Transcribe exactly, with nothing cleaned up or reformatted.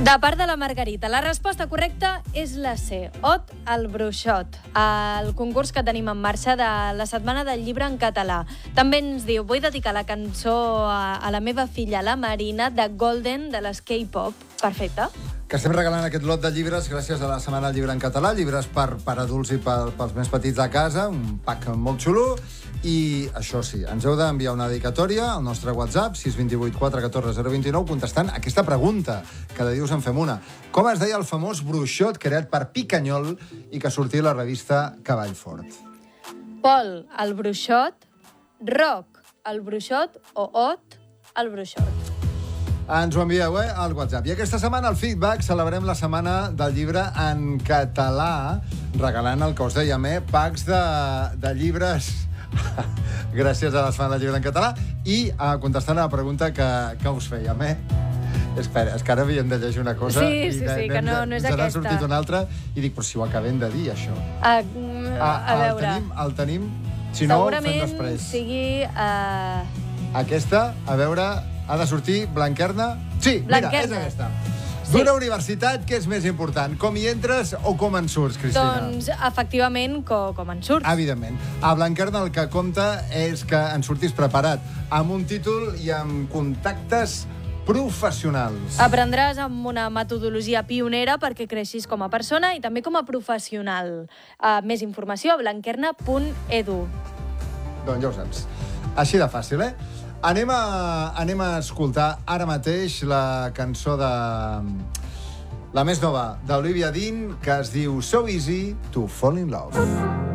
De part de la Margarita, la resposta correcta és la C, Ot el bruixot, el concurs que tenim en marxa de la Setmana del Llibre en català. També ens diu, vull dedicar la cançó a, a la meva filla, la Marina, de Golden, de les K-pop. Perfecte. Que estem regalant aquest lot de llibres gràcies a la Setmana del Llibre en català, llibres per, per adults i per, pels més petits de casa, un pack molt xulo. I això sí, ens heu d'enviar una dedicatòria al nostre WhatsApp, sis dos vuit quatre un quatre zero dos nou, contestant aquesta pregunta. Cada dia us en fem una. Com es deia el famós bruixot creat per Picanyol i que sortia a la revista Cavall Fort? Pol, el bruixot, Roc, el bruixot o Ot, el bruixot. Ens ho envieu, eh, al WhatsApp. I aquesta setmana, al Feedback, celebrem la Setmana del Llibre en català, regalant el que us dèiem, eh, packs de, de llibres gràcies a la Setmana del Llibre en català i uh, contestant a la pregunta que, que us fèiem, eh? Espera, és que ara havíem de llegir una cosa sí, i sí, sí, que no, no és aquesta. Ens n'ha sortit una altra i dic, però si ho acabem de dir, això. A, a, a a veure... veure... El tenim, el tenim, si no, ho fem després. Segurament sigui... Uh... Aquesta, a veure, ha de sortir Blanquerna? Sí, Blanquerna. Mira, és aquesta. Sí. D'una universitat, què és més important? Com hi entres o com en surts, Cristina? Doncs, efectivament, co, com en surts. Evidentment. A Blanquerna el que compta és que en surtis preparat, amb un títol i amb contactes professionals. Aprendràs amb una metodologia pionera perquè creixis com a persona i també com a professional. Uh, més informació a blanquerna punt edu. Doncs ja ho saps. Així de fàcil, eh? Anem a, anem a escoltar ara mateix la cançó de... la més nova d'Olivia Dean, que es diu So Easy to Fall in Love.